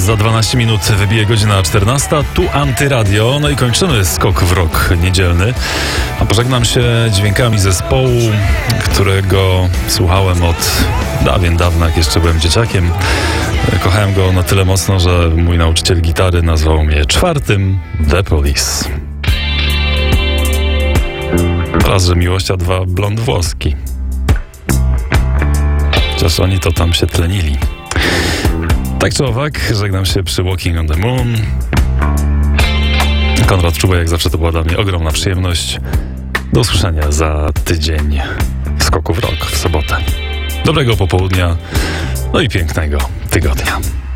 Za 12 minut wybije godzina 14. Tu Antyradio. No i kończymy skok w rok niedzielny. A pożegnam się dźwiękami zespołu, którego słuchałem od dawien dawna, jak jeszcze byłem dzieciakiem. Kochałem go na tyle mocno, że mój nauczyciel gitary nazwał mnie czwartym The Police. Raz, że miłość, a dwa blond włoski. Chociaż oni to tam się tlenili. Tak czy owak, żegnam się przy Walking on the Moon. Konrad Czuba, jak zawsze to była dla mnie ogromna przyjemność. Do usłyszenia za tydzień w skoku w rok w sobotę. Dobrego popołudnia, no i pięknego tygodnia.